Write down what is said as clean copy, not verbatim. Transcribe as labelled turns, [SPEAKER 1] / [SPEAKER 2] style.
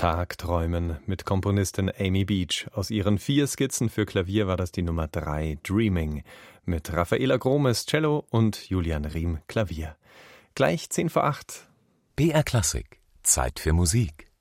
[SPEAKER 1] Tagträumen mit Komponistin Amy Beach. Aus ihren 4 Skizzen für Klavier war das die Nummer 3, Dreaming, mit Raffaela Gromes, Cello und Julian Riem, Klavier. Gleich 7:50.
[SPEAKER 2] BR Klassik. Zeit für Musik.